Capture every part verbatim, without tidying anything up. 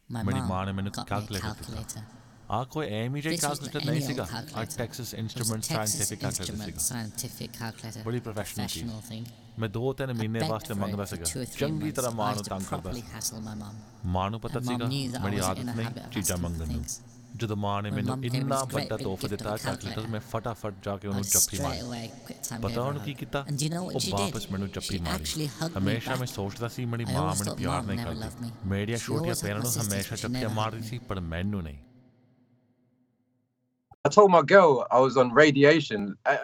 My मेरी mom माँ ने मैंने got me a calculator calculator. आ कोई M he This was calculator not नहीं any सीगा old uh calculator. Texas It was a instrument Texas scientific calculator Instrument सीगा scientific calculator. बड़ी professional थी Professional thing. मैं दो तीन I महीने begged वास्ते for it मंगदा for सीगा two or three चंगी months. तरह I माँ used ਨੂੰ to ਤੰਗ ਕਰਦਾ properly C hassle my mom. ਮਾਂ ਨੂੰ ਪਤਾ And ਸੀਗਾ mom knew that I ਮੇਰੀ was ਆਦਤ in a ਨਹੀਂ habit of ਚੀਜ਼ਾਂ asking for ਮੰਗਣ ਨੂੰ things. ਜਦੋਂ ਮਾਂ ਨੇ When ਮੈਨੂੰ mum gave me ਇੰਨਾ this great ਵੱਡਾ big ਤੋਹਫਾ gift of a ਦਿੱਤਾ ਕੈਲਕੂਲੇਟਰ calculator, ਮੈਂ ਫਟਾਫਟ ਜਾ ਕੇ I ਉਹਨੂੰ just ਜੱਫੀ straight ਮਾਰੀ away quick time ਪਤਾ gave her ਉਹਨੂੰ a ਕੀ hug. ਕੀਤਾ And do you know ਉਹ what she did? ਵਾਪਸ ਮੈਨੂੰ ਜੱਫੀ She ਮਾਰੀ actually hugged me ਹਮੇਸ਼ਾ back. ਮੈਂ ਸੋਚਦਾ ਸੀ ਮੇਰੀ I ਮਾਂ always ਮੈਨੂੰ thought ਪਿਆਰ mom ਨਹੀਂ never loved ਕਰਦੀ me. ਮੇਰੀਆਂ She ਛੋਟੀਆਂ always hugged ਭੈਣਾਂ my ਨੂੰ sisters, ਹਮੇਸ਼ਾ but she ਜੱਫੀਆਂ never ਮਾਰਦੀ hugged ਸੀ me. ਪਰ ਮੈਨੂੰ ਨਹੀਂ I told my girl I was on radiation. I,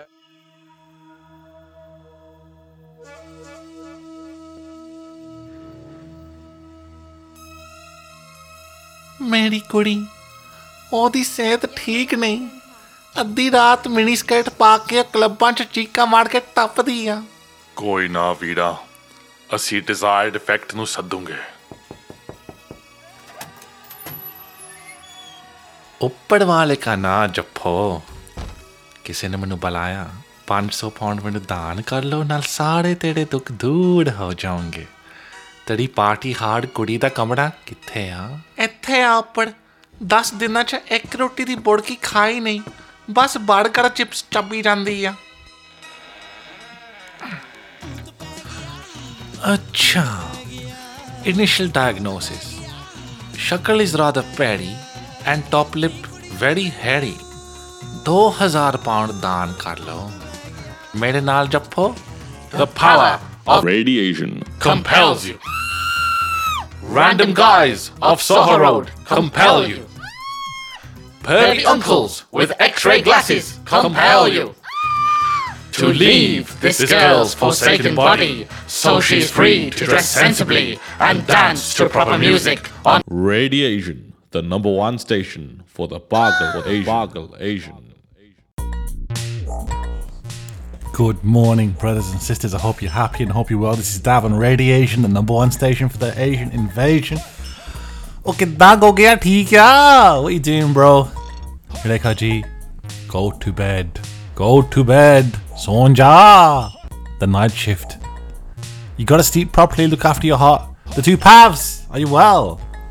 ਮੇਰੀ ਕੁੜੀ ਉਹਦੀ ਸਿਹਤ ਠੀਕ ਨਹੀਂ ਅੱਧੀ ਰਾਤ ਮਿਨੀ ਸਕਰਟ ਪਾ ਕੇ ਕਲੱਬਾਂ 'ਚ ਚੀਕਾਂ ਮਾਰ ਕੇ ਟੱਪਦੀ ਆ ਕੋਈ ਨਾ ਵੀਰਾ ਅਸੀਂ ਡਿਜ਼ਾਇਰਡ ਇਫੈਕਟ ਨੂੰ ਸੱਦੂਗੇ ਉੱਪਰ ਵਾਲੇ ਕਾ ਨਾਂ ਜੱਫੋ ਕਿਸੇ ਨੇ ਮੈਨੂੰ ਬੁਲਾਇਆ ਪੰਜ ਸੌ ਪਾਉਂਡ ਮੈਨੂੰ ਦਾਨ ਕਰ ਲਓ ਨਾਲ ਸਾਰੇ ਤੇਰੇ ਦੁੱਖ ਦੂਰ ਹੋ ਜਾਣਗੇ ਤੇਰੀ ਪਾਰਟੀ ਹਾਰਡ ਕੁੜੀ ਦਾ ਕਮਰਾ ਕਿੱਥੇ ਆ ਇੱਥੇ ਆ ਉੱਪਰ ਦਸ ਦਿਨਾਂ 'ਚ ਇੱਕ ਰੋਟੀ ਦੀ ਬੁੜਕੀ ਖਾਈ ਨਹੀਂ ਬਸ ਬਰਗਰ ਚਿਪਸ ਚੱਬੀ ਜਾਂਦੀ ਆ ਅੱਛਾ ਇਨੀਸ਼ੀਅਲ ਡਾਇਗਨੋਸਿਸ ਸ਼ਕਲ ਇਜ਼ ਰਾਦਰ ਪੈਰੀ and top lip very hairy. ਦੋ ਹਜ਼ਾਰ ਪਾਉਂਡ ਦਾਨ ਕਰ ਲਓ ਮੇਰੇ ਨਾਲ ਜੱਫੋ The power of radiation compels you. Random guys of Soho Road compel you. Pervy uncles with x-ray glasses compel you. To leave this girl's forsaken body so she's free to dress sensibly and dance to proper music on Radiation, the number one station for the Bargle Asian. Bargle Asian. Good morning, brothers and sisters. I hope you're happy and hope you're well. This is Dav on Radiation, the number one station for the Asian invasion. Okay, that go get ठीक ya. What you doing, bro? Rekha ji, go to bed. Go to bed. Sonja. The night shift. You gotta sleep properly. Look after your heart. The two paths. Are you well?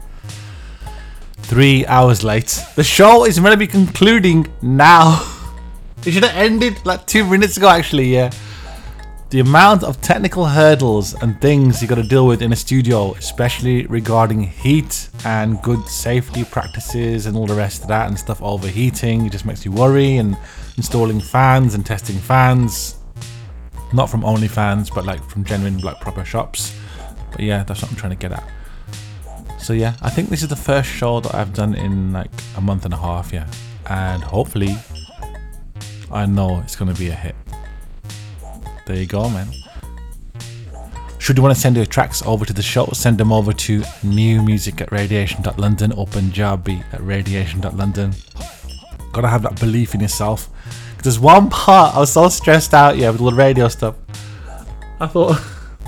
Three hours late. The show is meant to be concluding now. It should have ended like two minutes ago, actually, yeah. The amount of technical hurdles and things you got to deal with in a studio, especially regarding heat and good safety practices and all the rest of that and stuff overheating, it just makes you worry. And installing fans and testing fans, not from OnlyFans, but like from genuine, like proper shops. But yeah, that's what I'm trying to get at. So yeah, I think this is the first show that I've done in like a month and a half, yeah. And hopefully, I know it's going to be a hit. There you go, man. Should you want to send your tracks over to the show, send them over to new music at radiation dot london or Punjabi at radiation dot london. Gotta have that belief in yourself. There's one part I was so stressed out, yeah, with all the radio stuff. I thought,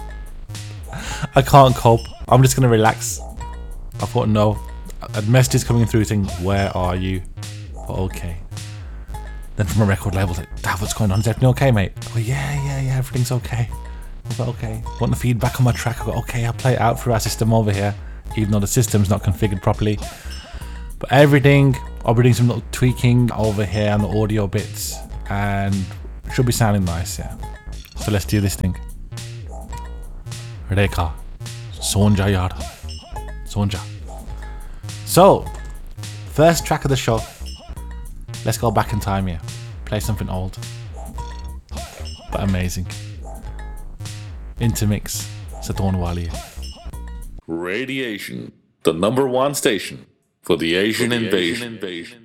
I can't cope. I'm just going to relax. I thought, no. A message coming through saying, where are you? But okay. Then from a record label, like, Dad, what's going on? Is everything okay, mate? Oh, yeah, yeah, yeah, everything's okay. I thought, okay. Want the feedback on my track? I go, okay, I'll play it out through our system over here, even though the system's not configured properly. But everything, I'll be doing some little tweaking over here on the audio bits, and should be sounding nice, yeah. So let's do this thing. Rekha. Sonja yaar. Sonja. So, first track of the show. Let's go back in time here. Play something old, but amazing. Intermix, Saturn Wali. Radiation, the number one station for the Asian, for the invasion. Asian invasion.